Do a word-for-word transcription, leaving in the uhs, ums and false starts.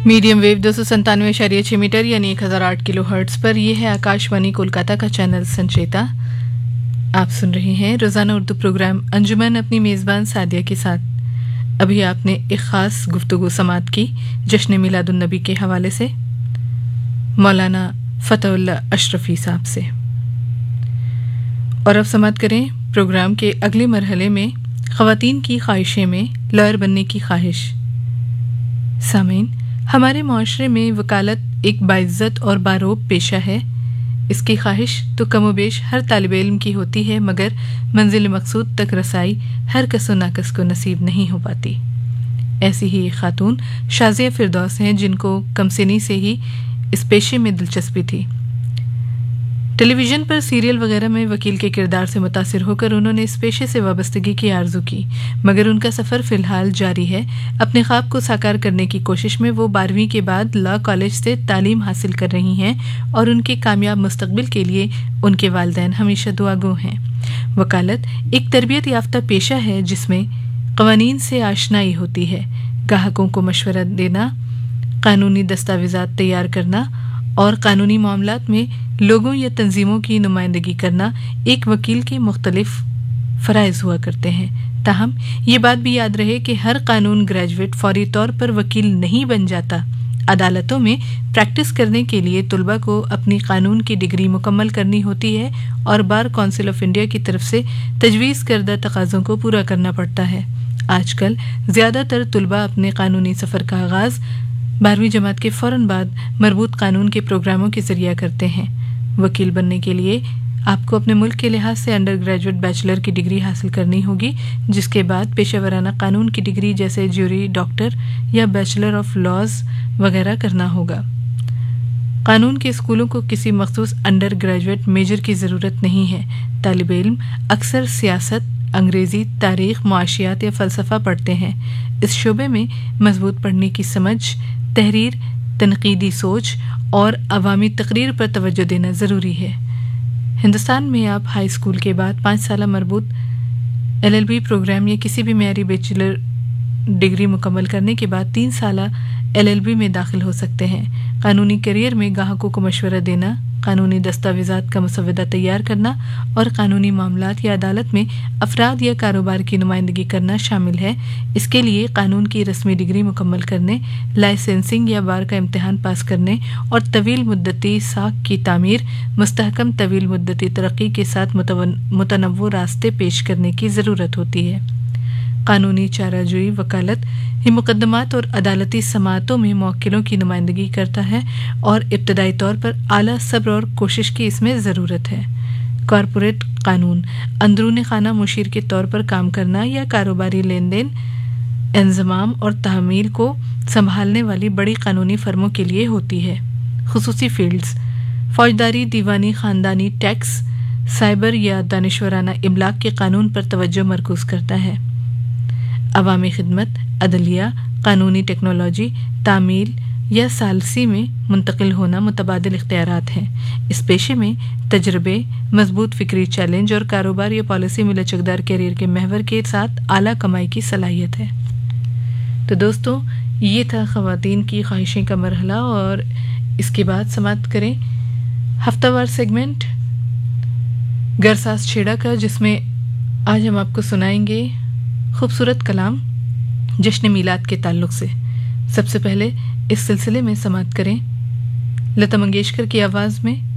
Medium wave दो सौ संतानवे इशारिया छः मीटर यानी एक हज़ार आठ किलो हर्ट्स पर यह है आकाशवाणी कोलकाता का चैनल संचेता। आप सुन रहे हैं रोज़ाना उर्दू प्रोग्राम अंजुमन अपनी मेज़बान सादिया के साथ। अभी आपने एक ख़ास गुफ्तगू समात की जश्न मिलादुन्नबी के हवाले से मौलाना फ़तहुल्लाह अशरफ़ी साहब से। और अब समात करें प्रोग्राम के अगले मरहले में ख़वातीन की ख्वाहिशें में लॉयर बनने की ख्वाहिश। सामीन, हमारे माशरे में वकालत एक बाइज़्ज़त और बारोब पेशा है। इसकी ख्वाहिश तो कमोबेश हर तालिब इल्म की होती है, मगर मंजिल मकसूद तक रसाई हर कस व नाकस को नसीब नहीं हो पाती। ऐसी ही एक खातून शाज़िया फ़िरदौस हैं, जिनको कमसिनी से ही इस पेशे में दिलचस्पी थी। टेलीविज़न पर सीरियल वगैरह में वकील के किरदार से मुतासिर होकर उन्होंने इस पेशे से वाबस्तगी की आरज़ू की, मगर उनका सफ़र फ़िलहाल जारी है। अपने ख्वाब को साकार करने की कोशिश में वो बारहवीं के बाद लॉ कॉलेज से तालीम हासिल कर रही हैं और उनके कामयाब मुस्तकबिल के लिए उनके वालिदैन हमेशा दुआगो हैं। वकालत एक तरबियत याफ्ता पेशा है जिसमें क़वानीन से आशनाई होती है, ग्राहकों को मशवरा देना, कानूनी दस्तावेज़ात तैयार करना और कानूनी मामलात में लोगों या तंजीमों की नुमाइंदगी करना एक वकील के मुख्तलिफ फ़राइज़ हुआ करते हैं। ताहम ये बात भी याद रहे कि हर कानून ग्रेजुएट फौरी तौर पर वकील नहीं बन जाता। अदालतों में प्रैक्टिस करने के लिए तुलबा को अपनी कानून की डिग्री मुकम्मल करनी होती है और बार कौंसिल ऑफ इंडिया की तरफ से तजवीज़ करदा तकाज़ों को पूरा करना पड़ता है। आजकल ज़्यादातर तुलबा अपने कानूनी सफ़र का आगाज़ बारहवीं जमात के फ़ौरन बाद मरबूत कानून के प्रोग्रामों के ज़रिया करते हैं। वकील बनने के लिए आपको अपने मुल्क के लिहाज से अंडर ग्रेजुएट बैचलर की डिग्री हासिल करनी होगी, जिसके बाद पेशेवराना कानून की डिग्री जैसे ज्यूरी डॉक्टर या बैचलर ऑफ लॉज वगैरह करना होगा। कानून के स्कूलों को किसी मखसूस अंडर ग्रेजुएट मेजर की ज़रूरत नहीं है। तालिब इल्म अक्सर सियासत, अंग्रेज़ी, तारीख़, मुआशियात या फ़लसफ़ा पढ़ते हैं। इस शोबे में मजबूत पढ़ने की समझ, तहरीर, तनकीदी सोच और अवामी तकरीर पर तवज्जो देना ज़रूरी है। हिंदुस्तान में आप हाई स्कूल के बाद पाँच साल मरबूत एल एल बी प्रोग्राम या किसी भी मेयारी बैचलर डिग्री मुकम्मल करने के बाद तीन साल एल एल बी में दाखिल हो सकते हैं। कानूनी करियर में ग्राहकों को मशवरा देना, कानूनी दस्तावेज़ात का मुसवदा तैयार करना और कानूनी मामलात या अदालत में अफराद या कारोबार की नुमाइंदगी करना शामिल है। इसके लिए कानून की रस्मी डिग्री मुकम्मल करने, लाइसेंसिंग या बार का इम्तिहान पास करने और तवील मुद्दती साख की तामीर, मुस्तहकम तवील मुद्दती तरक्की के साथ मुतनव्वो रास्ते पेश करने की ज़रूरत होती है। कानूनी चाराजोई वकालत ही मुकदमात और अदालती समाअतों में मौक्किलों की नुमाइंदगी करता है और इब्तदाई तौर पर आला सब्र और कोशिश की इसमें ज़रूरत है। कॉरपोरेट कानून अंदरून खाना मुशीर के तौर पर काम करना या कारोबारी लेन देन, इंज़माम और तहमील को संभालने वाली बड़ी कानूनी फर्मों के लिए होती है। खुसूसी फील्ड्स फौजदारी, दीवानी, ख़ानदानी, टैक्स, साइबर या दानिशवराना इमलाक के कानून पर तवज्जो मरकूज़ करता है। अवामी खिदमत, अदलिया, कानूनी टेक्नोलॉजी, तामील या सालसी में मुंतकिल होना मुतबादिल इख्तियारात हैं। इस पेशे में तजर्बे, मजबूत फ़िक्री चैलेंज और कारोबार या पॉलिसी में लचकदार कैरियर के महवर के साथ आला कमाई की सलाहियत है। तो दोस्तों, ये था ख़वातीन की ख्वाहिशें का मरहला। और इसके बाद समाप्त करें हफ्तावार सेगमेंट गरसास छेड़ा का, जिसमें आज हम आपको सुनाएंगे खूबसूरत कलाम जश्न मीलाद के ताल्लुक़ से। सबसे पहले इस सिलसिले में समाप्त करें लता मंगेशकर की आवाज़ में